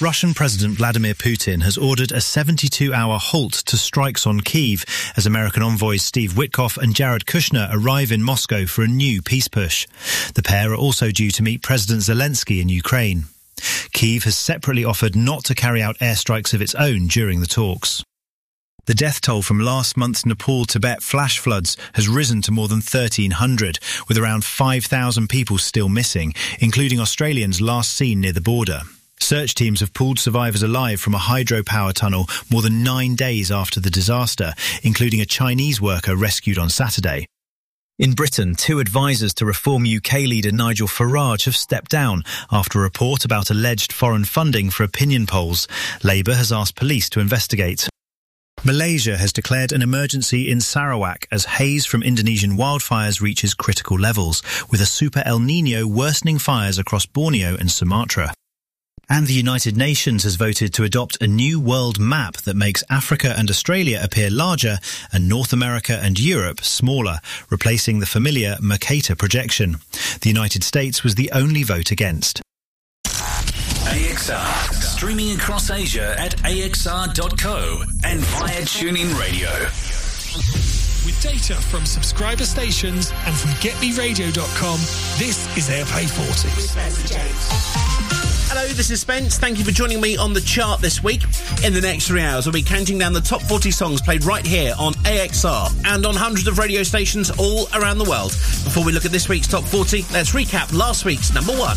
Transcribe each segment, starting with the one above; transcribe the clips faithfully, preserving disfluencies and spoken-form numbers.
Russian President Vladimir Putin has ordered a seventy-two hour halt to strikes on Kyiv as American envoys Steve Witkoff and Jared Kushner arrive in Moscow for a new peace push. The pair are also due to meet President Zelensky in Ukraine. Kyiv has separately offered not to carry out airstrikes of its own during the talks. The death toll from last month's Nepal-Tibet flash floods has risen to more than thirteen hundred, with around five thousand people still missing, including Australians last seen near the border. Search teams have pulled survivors alive from a hydropower tunnel more than nine days after the disaster, including a Chinese worker rescued on Saturday. In Britain, two advisers to Reform U K leader Nigel Farage have stepped down after a report about alleged foreign funding for opinion polls. Labour has asked police to investigate. Malaysia has declared an emergency in Sarawak as haze from Indonesian wildfires reaches critical levels, with a super El Niño worsening fires across Borneo and Sumatra. And the United Nations has voted to adopt a new world map that makes Africa and Australia appear larger and North America and Europe smaller, replacing the familiar Mercator projection. The United States was the only vote against. A X R, streaming across Asia at A X R dot co and via TuneIn Radio. With data from subscriber stations and from get me radio dot com, this is Airplay forty. Hello, this is Spence. Thank you for joining me on the chart this week. In the next three hours, I'll be counting down the top forty songs played right here on A X R and on hundreds of radio stations all around the world. Before we look at this week's top forty, let's recap last week's number one.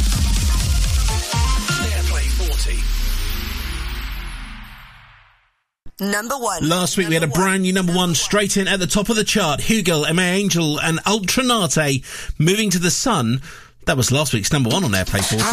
Number one. Last week we had a brand new number one straight in at the top of the chart. Hugo, M A Angel and Ultranate, Moving to the Sun. That was last week's number one on Airplay forty.